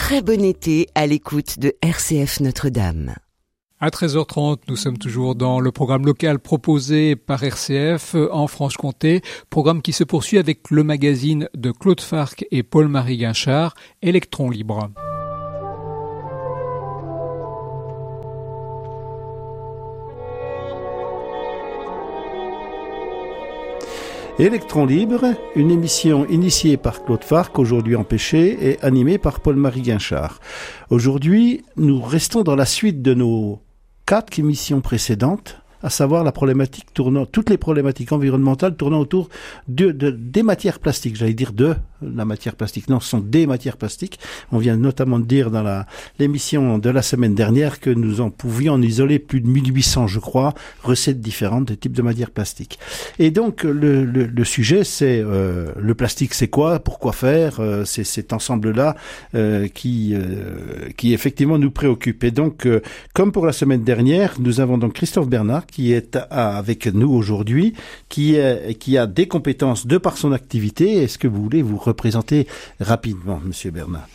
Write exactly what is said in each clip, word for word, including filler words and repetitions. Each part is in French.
très bon été à l'écoute de R C F Notre-Dame. À treize heures trente, nous sommes toujours dans le programme local proposé par R C F en Franche-Comté, programme qui se poursuit avec le magazine de Claude Farc et Paul-Marie Guinchard, Électron Libre. Électron Libre, une émission initiée par Claude Farc, aujourd'hui empêché, et animée par Paul-Marie Guinchard. Aujourd'hui, nous restons dans la suite de nos quatre émissions précédentes, à savoir la problématique tournant, toutes les problématiques environnementales tournant autour de, de, des matières plastiques. J'allais dire de la matière plastique. Non, ce sont des matières plastiques. On vient notamment de dire dans la, l'émission de la semaine dernière que nous en pouvions en isoler plus de mille huit cents, je crois, recettes différentes de types de matières plastiques. Et donc, le, le, le sujet, c'est euh, le plastique, c'est quoi, pourquoi faire, euh, c'est cet ensemble-là euh, qui, euh, qui effectivement nous préoccupe. Et donc, euh, comme pour la semaine dernière, nous avons donc Christophe Bernard qui est à, avec nous aujourd'hui, qui, est, qui a des compétences de par son activité. Est-ce que vous voulez vous représenter rapidement, Monsieur Bernard?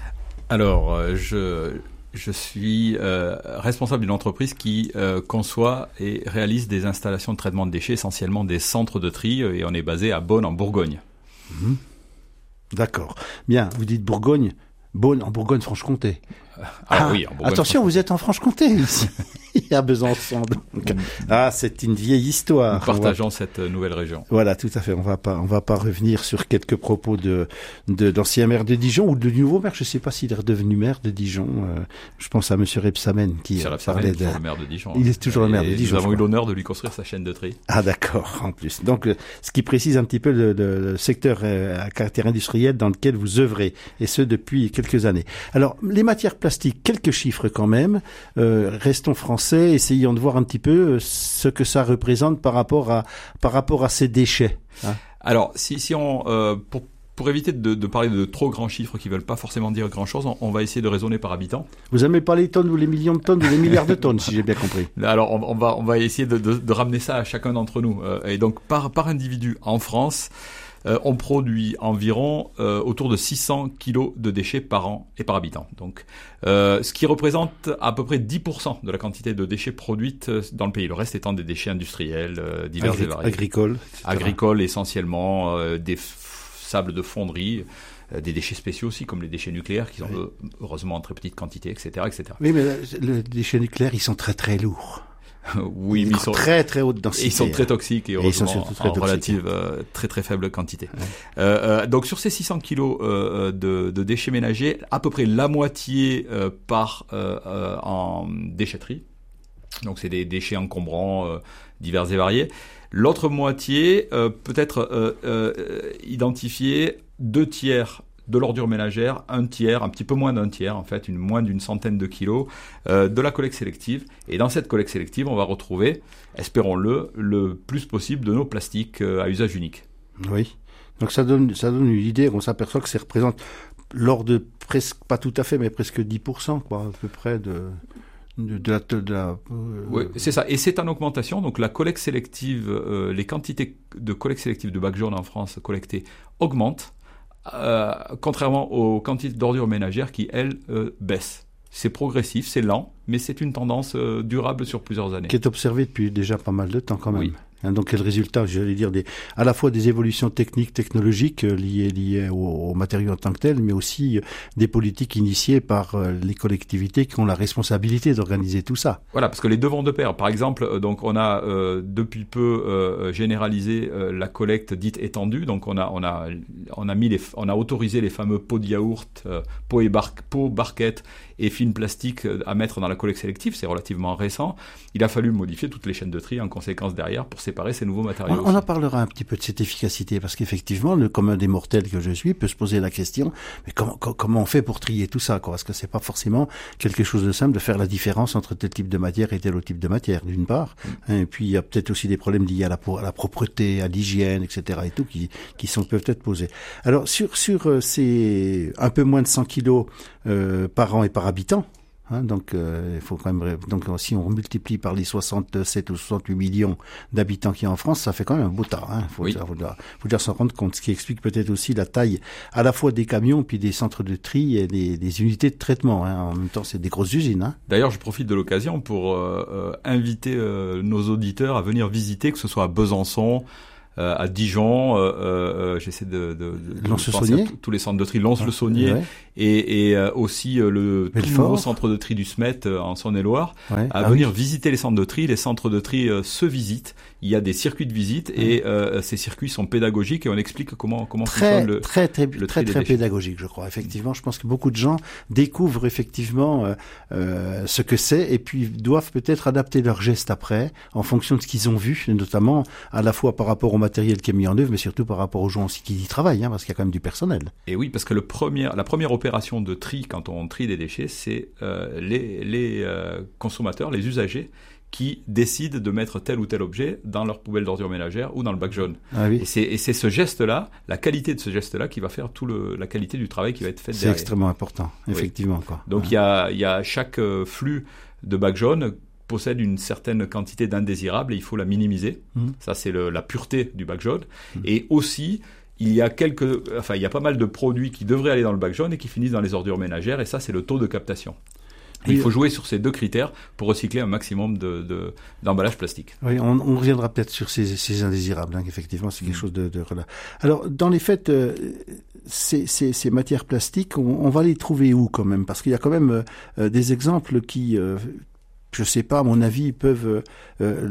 Alors, je, je suis euh, responsable d'une entreprise qui euh, conçoit et réalise des installations de traitement de déchets, essentiellement des centres de tri, et on est basé à Beaune, en Bourgogne. Mmh. D'accord. Bien, vous dites Bourgogne, Beaune, en Bourgogne-Franche-Comté. Ah, ah oui, en Bourgogne. Attention, vous êtes en Franche-Comté ici. Il y a Besançon. Donc. Ah, c'est une vieille histoire. Nous partageons va... cette nouvelle région. Voilà, tout à fait. On va pas, on va pas revenir sur quelques propos de, de d'ancien maire de Dijon ou de nouveau maire. Je sais pas s'il est redevenu maire de Dijon. Euh, je pense à Monsieur Rebsamen qui Monsieur parlait Rebsamen, de. le maire de Dijon. Il est toujours et le maire de Dijon. Nous avons eu l'honneur de lui construire sa chaîne de tri. Ah, d'accord. En plus, donc, ce qui précise un petit peu le, le, le secteur euh, à caractère industriel dans lequel vous œuvrez, et ce depuis quelques années. Alors, les matières plastiques, quelques chiffres quand même. Euh, restons français, essayons de voir un petit peu ce que ça représente par rapport à par rapport à ces déchets. Hein. Alors, si si on euh, pour pour éviter de, de parler de trop grands chiffres qui veulent pas forcément dire grand chose, on, on va essayer de raisonner par habitant. Vous n'aimez pas les tonnes ou les millions de tonnes ou les milliards de tonnes, si j'ai bien compris. Alors, on, on va on va essayer de, de, de ramener ça à chacun d'entre nous. Euh, et donc par par individu en France, Euh, on produit environ euh, autour de six cents kilos de déchets par an et par habitant. Donc, euh, ce qui représente à peu près dix pour cent de la quantité de déchets produites dans le pays. Le reste étant des déchets industriels euh, divers Agri- et variés. Agricoles. Agricoles essentiellement, euh, des f- sables de fonderie, euh, des déchets spéciaux aussi comme les déchets nucléaires qui sont oui. euh, heureusement en très petite quantité, et cetera, et cetera. Oui, mais les déchets nucléaires, ils sont très très lourds. Oui, mais ils sont très très haute densité. Ils sont très toxiques et heureusement et très en toxiques. relative euh, très très faible quantité. Ouais. Euh, euh, donc sur ces six cents kilos euh, de, de déchets ménagers, à peu près la moitié euh, part euh, euh, en déchetterie. Donc c'est des déchets encombrants euh, divers et variés. L'autre moitié euh, peut être euh, euh, identifiée deux tiers de l'ordure ménagère, un tiers, un petit peu moins d'un tiers, en fait, une, moins d'une centaine de kilos, euh, de la collecte sélective. Et dans cette collecte sélective, on va retrouver, espérons-le, le plus possible de nos plastiques euh, à usage unique. Oui. Donc ça donne, ça donne une idée, on s'aperçoit que ça représente l'ordre de presque, pas tout à fait, mais presque dix pour cent, quoi, à peu près de... De, de la, de la, euh... Oui, c'est ça. Et c'est en augmentation. Donc la collecte sélective, euh, les quantités de collecte sélective de bacs jaunes en France collectées augmentent. Euh, contrairement aux quantités d'ordures ménagères qui, elles, euh, baissent. C'est progressif, c'est lent, mais c'est une tendance euh, durable sur plusieurs années. Qui est observée depuis déjà pas mal de temps quand même. Oui. Hein, donc, quel résultat, j'allais dire, des, à la fois des évolutions techniques, technologiques euh, liées, liées aux, aux matériaux en tant que tels, mais aussi euh, des politiques initiées par euh, les collectivités qui ont la responsabilité d'organiser tout ça. Voilà, parce que les deux vont de pair. Par exemple, euh, donc on a euh, depuis peu euh, généralisé euh, la collecte dite étendue. Donc on a on a on a mis les on a autorisé les fameux pots de yaourt, euh, pots et bar- pots, barquettes et films plastiques à mettre dans la collecte sélective. C'est relativement récent. Il a fallu modifier toutes les chaînes de tri en conséquence derrière pour séparer ces nouveaux matériaux. On, on en parlera un petit peu de cette efficacité, parce qu'effectivement, le commun des mortels que je suis peut se poser la question, mais comment, comment on fait pour trier tout ça, quoi? Parce que c'est pas forcément quelque chose de simple de faire la différence entre tel type de matière et tel autre type de matière, d'une part. Mm. Et puis, il y a peut-être aussi des problèmes liés à la, à la propreté, à l'hygiène, et cetera et tout, qui, qui sont, peuvent être posés. Alors, sur, sur euh, ces un peu moins de cent kilos euh, par an et par habitant, Hein, donc, euh, il faut quand même. Donc, si on multiplie par les soixante-sept ou soixante-huit millions d'habitants qu'il y a en France, ça fait quand même un beau tas. Hein. Faut, oui. déjà, faut, déjà, faut déjà s'en rendre compte. Ce qui explique peut-être aussi la taille à la fois des camions, puis des centres de tri et des, des unités de traitement. Hein. En même temps, c'est des grosses usines. Hein. D'ailleurs, je profite de l'occasion pour euh, euh, inviter euh, nos auditeurs à venir visiter, que ce soit à Besançon, Euh, à Dijon, euh, euh, j'essaie de, de, de, de penser à tous les centres de tri, Lons-le-Saunier, ouais. et, et euh, aussi euh, le tout nouveau centre de tri du Smet euh, en Saône-et-Loire, ouais. à ah, venir oui. visiter les centres de tri. Les centres de tri euh, se visitent. Il y a des circuits de visite ouais. et euh, ces circuits sont pédagogiques et on explique comment comment très, fonctionne le très très le très très pédagogique, je crois. Effectivement, je pense que beaucoup de gens découvrent effectivement euh, euh, ce que c'est et puis doivent peut-être adapter leurs gestes après en fonction de ce qu'ils ont vu, notamment à la fois par rapport au matériel qui est mis en œuvre, mais surtout par rapport aux gens aussi qui y travaillent, hein, parce qu'il y a quand même du personnel. Et oui, parce que le premier, la première opération de tri, quand on trie des déchets, c'est euh, les, les euh, consommateurs, les usagers, qui décident de mettre tel ou tel objet dans leur poubelle d'ordures ménagères ou dans le bac jaune. Ah oui. Et c'est, et c'est ce geste-là, la qualité de ce geste-là, qui va faire tout le, la qualité du travail qui va être fait c'est derrière. C'est extrêmement important, effectivement. Oui. Quoi. Donc il ah. y a, il y a chaque flux de bac jaune possède une certaine quantité d'indésirables et il faut la minimiser. Mmh. Ça, c'est le, la pureté du bac jaune. Mmh. Et aussi, il y a quelques, enfin, il y a pas mal de produits qui devraient aller dans le bac jaune et qui finissent dans les ordures ménagères. Et ça, c'est le taux de captation. Et oui. Il faut jouer sur ces deux critères pour recycler un maximum de, de, d'emballage plastique. Oui, on, on reviendra peut-être sur ces, ces indésirables. Hein, effectivement, c'est quelque mmh. chose de, de. Alors, dans les faits, euh, ces, ces, ces matières plastiques, on, on va les trouver où quand même ? Parce qu'il y a quand même euh, des exemples qui. Euh, Je sais pas, à mon avis, ils peuvent. Euh,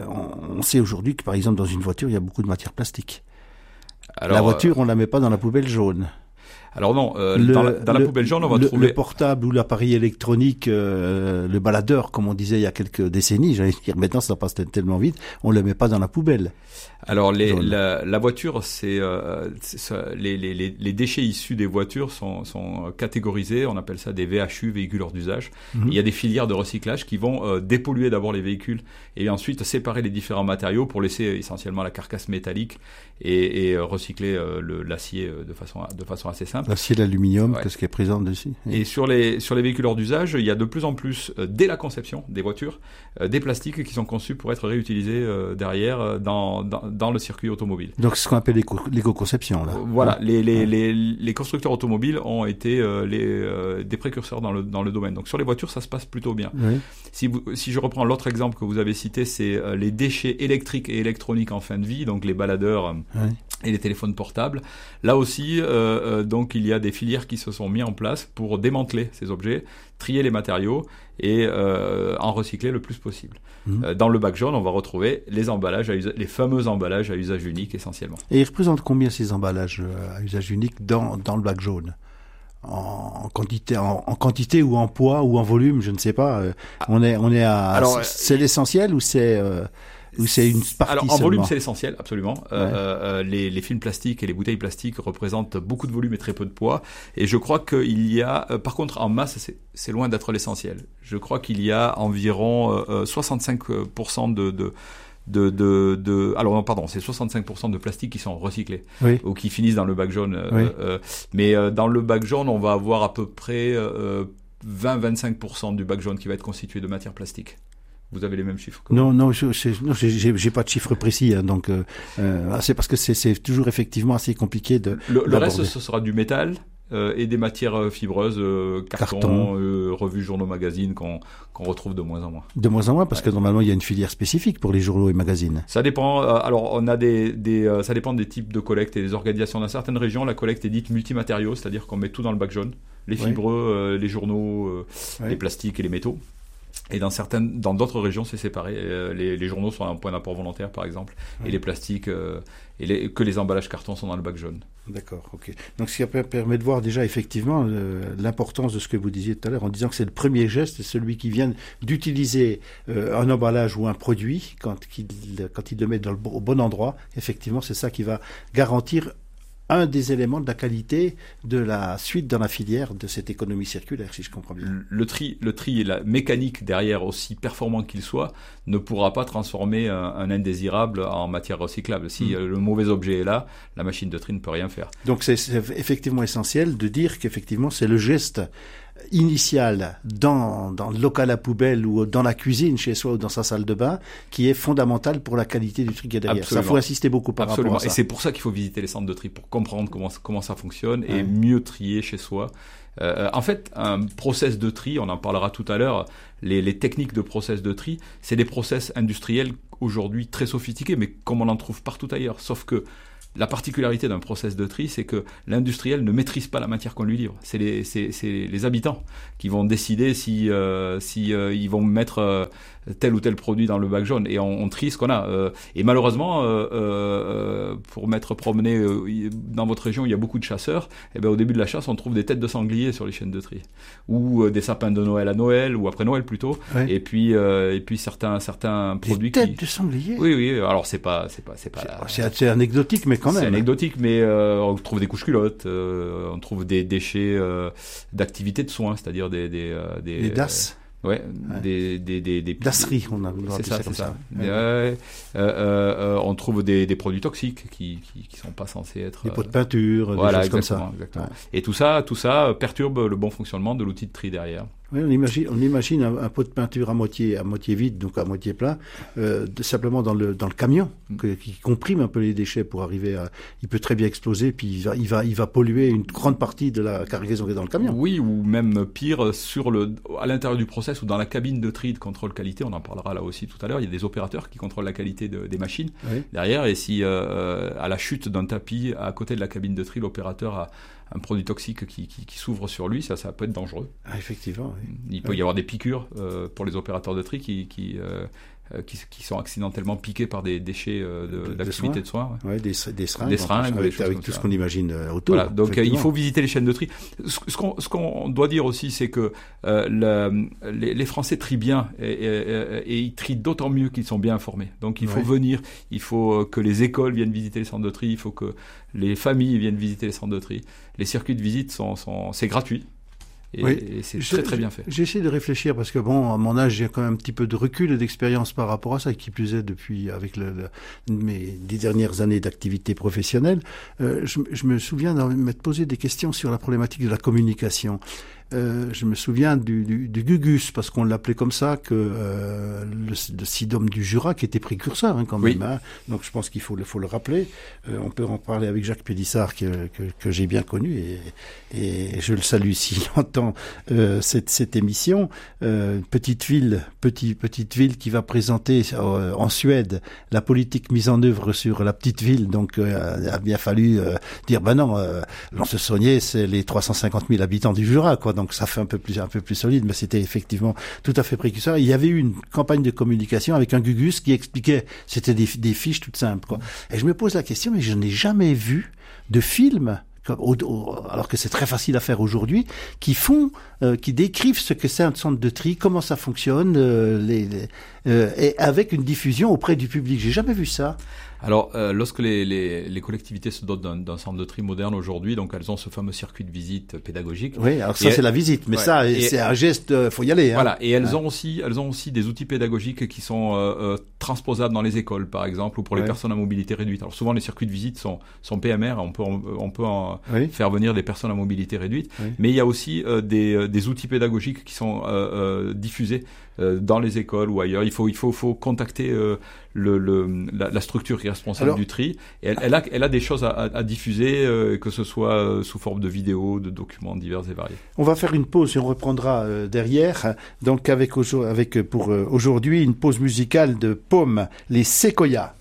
on sait aujourd'hui que, par exemple, dans une voiture, il y a beaucoup de matière plastique. Alors, la voiture, euh, on la met pas dans la poubelle jaune. Alors non, euh, le, dans, la, dans le, la poubelle jaune, on va le, trouver le portable ou l'appareil électronique, euh, le baladeur, comme on disait il y a quelques décennies. J'allais dire, maintenant ça passe tellement vite, on le met pas dans la poubelle. Alors les, la, la voiture, c'est, euh, c'est les, les, les déchets issus des voitures sont, sont catégorisés. On appelle ça des V H U, véhicules hors d'usage. Mm-hmm. Il y a des filières de recyclage qui vont euh, dépolluer d'abord les véhicules et ensuite séparer les différents matériaux pour laisser essentiellement la carcasse métallique et, et recycler euh, le, l'acier de façon de façon assez simple. L'acier, l'aluminium, ouais. qu'est-ce qui est présent dessus. Et sur les sur les véhicules hors d'usage, il y a de plus en plus, euh, dès la conception des voitures, euh, des plastiques qui sont conçus pour être réutilisés euh, derrière euh, dans, dans dans le circuit automobile. Donc c'est ce qu'on appelle l'éco, l'éco-conception là. Euh, voilà, ouais. les les, ouais. les les constructeurs automobiles ont été euh, les euh, des précurseurs dans le dans le domaine. Donc sur les voitures, ça se passe plutôt bien. Oui. Si vous si je reprends l'autre exemple que vous avez cité, c'est euh, les déchets électriques et électroniques en fin de vie, donc les baladeurs. Euh, oui. Et les téléphones portables. Là aussi, euh, euh, donc il y a des filières qui se sont mises en place pour démanteler ces objets, trier les matériaux et euh, en recycler le plus possible. Mmh. Euh, dans le bac jaune, on va retrouver les emballages, à usa- les fameux emballages à usage unique essentiellement. Et ils représentent combien ces emballages à usage unique dans dans le bac jaune ? En quantité, en, en quantité ou en poids ou en volume, je ne sais pas. Euh, on est on est à. Alors, c'est euh, l'essentiel ou c'est euh, Ou c'est une partie Alors en seulement. volume, c'est l'essentiel, absolument. Ouais. Euh, les, les films plastiques et les bouteilles plastiques représentent beaucoup de volume et très peu de poids. Et je crois qu'il y a, euh, par contre, en masse, c'est, c'est loin d'être l'essentiel. Je crois qu'il y a environ euh, soixante-cinq pour cent de, de De, de, de, alors non, pardon, c'est soixante-cinq pour cent de plastique qui sont recyclés oui. ou qui finissent dans le bac jaune. Oui. Euh, euh, mais euh, dans le bac jaune, on va avoir à peu près euh, vingt à vingt-cinq pour cent du bac jaune qui va être constitué de matière plastique. Vous avez les mêmes chiffres que Non, non, je, je, non j'ai, j'ai pas de chiffres précis, hein, donc euh, euh, c'est parce que c'est, c'est toujours effectivement assez compliqué de. Le, le reste, ce sera du métal. Euh, et des matières fibreuses, euh, carton, carton. Euh, revues, journaux, magazines qu'on, qu'on retrouve de moins en moins. De moins en moins, parce ouais. que normalement il y a une filière spécifique pour les journaux et magazines. Ça dépend. Euh, alors on a des, des euh, ça dépend des types de collecte et des organisations. Dans certaines régions, la collecte est dite multimatériaux, c'est-à-dire qu'on met tout dans le bac jaune, les fibreux, ouais. euh, les journaux, euh, ouais. les plastiques et les métaux. Et dans certaines, dans d'autres régions, c'est séparé. Euh, les, les journaux sont à un point d'apport volontaire, par exemple, ouais. et les plastiques euh, et les, que les emballages carton sont dans le bac jaune. D'accord, ok. Donc, ce qui permet de voir déjà effectivement euh, l'importance de ce que vous disiez tout à l'heure, en disant que c'est le premier geste, c'est celui qui vient d'utiliser euh, un emballage ou un produit quand il, quand il le met dans le, au bon endroit. Effectivement, c'est ça qui va garantir un des éléments de la qualité de la suite dans la filière de cette économie circulaire, si je comprends bien. Le, le tri, le tri et la mécanique derrière, aussi performant qu'il soit, ne pourra pas transformer un, un indésirable en matière recyclable. Si mmh. le mauvais objet est là, la machine de tri ne peut rien faire. Donc c'est, c'est effectivement essentiel de dire qu'effectivement c'est le geste initiale dans, dans le local à poubelle ou dans la cuisine chez soi ou dans sa salle de bain qui est fondamentale pour la qualité du tri qui est derrière. Absolument. Ça, faut insister beaucoup par Absolument. rapport à ça. Et c'est pour ça qu'il faut visiter les centres de tri, pour comprendre comment, comment ça fonctionne et ouais. mieux trier chez soi. Euh, en fait, un process de tri, on en parlera tout à l'heure, les, les techniques de process de tri, c'est des process industriels aujourd'hui très sophistiqués, mais comme on en trouve partout ailleurs. Sauf que la particularité d'un process de tri, c'est que l'industriel ne maîtrise pas la matière qu'on lui livre. C'est les, c'est, c'est les habitants qui vont décider si, euh, si euh, ils vont mettre euh, tel ou tel produit dans le bac jaune. Et on, on trie ce qu'on a. Euh, et malheureusement, euh, euh, pour m'être promené euh, dans votre région, il y a beaucoup de chasseurs. Et ben au début de la chasse, on trouve des têtes de sanglier sur les chaînes de tri, ou euh, des sapins de Noël à Noël, ou après Noël plutôt. Ouais. Et puis, euh, et puis certains, certains produits. Des têtes qui... de sanglier. Oui, oui. Alors c'est pas, c'est pas, c'est pas. C'est, la... c'est, c'est anecdotique, mais quand même. C'est anecdotique, mais euh, on trouve des couches culottes, euh, on trouve des déchets euh, d'activités de soins, c'est-à-dire des des euh, des, des D A S. Euh, ouais, ouais, des des des des dasseries, on a c'est ça, ça c'est comme ça. ça. Ouais. Euh, euh, on trouve des des produits toxiques qui qui qui sont pas censés être. Des pots de peinture, des voilà, choses comme ça. Exactement. Ouais. Et tout ça, tout ça perturbe le bon fonctionnement de l'outil de tri derrière. Oui, on imagine, on imagine un, un pot de peinture à moitié, à moitié vide, donc à moitié plein, euh, de, simplement dans le dans le camion, que, qui comprime un peu les déchets pour arriver à. Il peut très bien exploser, puis il va il va il va polluer une grande partie de la cargaison qui est dans le camion. Oui, ou même pire, sur le à l'intérieur du process ou dans la cabine de tri de contrôle qualité, on en parlera là aussi tout à l'heure. Il y a des opérateurs qui contrôlent la qualité de, des machines oui. derrière, et si euh, à la chute d'un tapis à côté de la cabine de tri, l'opérateur a un produit toxique qui, qui, qui s'ouvre sur lui, ça, ça peut être dangereux. Ah, effectivement. Oui. Il peut oui. y avoir des piqûres euh, pour les opérateurs de tri qui, qui, euh, qui, qui sont accidentellement piqués par des déchets euh, de, de, d'activités de soins. Ouais. Ouais, des, des seringues. Des seringues, avec, avec tout ça. Ce qu'on imagine autour. Voilà, donc euh, il faut visiter les chaînes de tri. Ce, ce, qu'on, ce qu'on doit dire aussi, c'est que euh, le, les, les Français trient bien et, et, et, et ils trient d'autant mieux qu'ils sont bien informés. Donc il faut ouais. venir, il faut que les écoles viennent visiter les centres de tri, il faut que les familles viennent visiter les centres de tri. Les circuits de visite sont, sont c'est gratuit. Et, oui. et c'est très très bien fait. J'ai essayé de réfléchir parce que bon, à mon âge, j'ai quand même un petit peu de recul et d'expérience par rapport à ça, qui plus est depuis avec le, le, mes dix dernières années d'activité professionnelle. Euh, je, je me souviens de m'être posé des questions sur la problématique de la communication. Euh, je me souviens du, du, du Gugus, parce qu'on l'appelait comme ça, que euh, le, le SIDOM du Jura, qui était précurseur hein, quand même. Oui. Hein. Donc je pense qu'il faut le, faut le rappeler. Euh, on peut en parler avec Jacques Pélissard, que, que, que j'ai bien connu, et, et je le salue s'il entend euh, cette, cette émission. Euh, petite ville, petit, petite ville qui va présenter euh, en Suède la politique mise en œuvre sur la petite ville. Donc euh, il a bien fallu euh, dire, ben non, euh, Lons-le-Saunier, c'est les trois cent cinquante mille habitants du Jura, quoi. Donc ça fait un peu plus un peu plus solide, mais c'était effectivement tout à fait précurseur. Il y avait eu une campagne de communication avec un Gugus qui expliquait, c'était des, des fiches toutes simples, quoi. Et je me pose la question, mais je n'ai jamais vu de film, alors que c'est très facile à faire aujourd'hui, qui font, euh, qui décrivent ce que c'est un centre de tri, comment ça fonctionne, euh, les, les, euh, et avec une diffusion auprès du public. J'ai jamais vu ça. Alors, euh, lorsque les, les, les collectivités se dotent d'un, d'un centre de tri moderne aujourd'hui, donc elles ont ce fameux circuit de visite pédagogique. Oui, alors ça et c'est elles, la visite, mais ouais, ça et, c'est un geste, euh, faut y aller. Hein. Voilà, et elles ouais. ont aussi, elles ont aussi des outils pédagogiques qui sont euh, euh, transposables dans les écoles, par exemple, ou pour les ouais. personnes à mobilité réduite. Alors souvent les circuits de visite sont, sont P M R, on peut, on, on peut en oui. faire venir des personnes à mobilité réduite, oui. mais il y a aussi euh, des, des outils pédagogiques qui sont euh, euh, diffusés euh, dans les écoles ou ailleurs. Il faut, il faut, faut contacter euh, le, le, la, la structure qui est responsable Alors, du tri. Et elle, elle, a, elle a des choses à, à, à diffuser, euh, que ce soit euh, sous forme de vidéos, de documents divers et variés. On va faire une pause et on reprendra euh, derrière. Donc avec, avec pour euh, aujourd'hui une pause musicale de Pomme, les Séquoias.